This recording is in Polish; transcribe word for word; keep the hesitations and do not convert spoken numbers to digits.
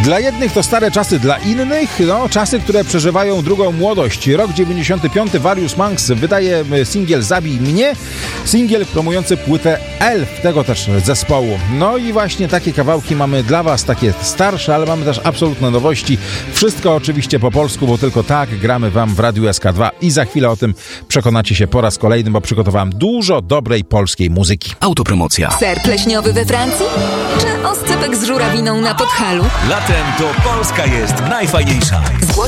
Dla jednych to stare czasy, dla innych no czasy, które przeżywają drugą młodość. Rok dziewięćdziesiąty piąty, Various Monks wydaje singiel Zabij mnie, singiel promujący płytę Elf, tego też zespołu. No i właśnie takie kawałki mamy dla was, takie starsze, ale mamy też absolutne nowości. Wszystko oczywiście po polsku, bo tylko tak gramy wam w Radiu S K dwa i za chwilę o tym przekonacie się po raz kolejny, bo przygotowałem dużo dobrej polskiej muzyki. Autopromocja. Ser pleśniowy we Francji? Czy oscypek z żurawiną na Podhalu? Latem to Polska jest najfajniejsza.